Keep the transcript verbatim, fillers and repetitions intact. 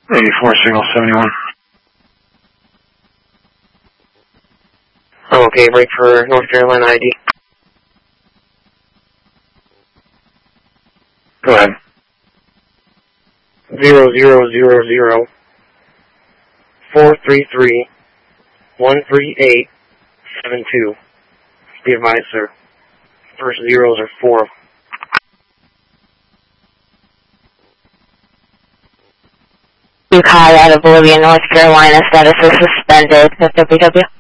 eighty-four, signal seventy-one. Okay, break for North Carolina I D. Go ahead. Zero zero zero zero four three three one three eight seven two. Be advised, sir. First zeros are four. Bukai out of Bolivia, North Carolina. Status is suspended. F W W.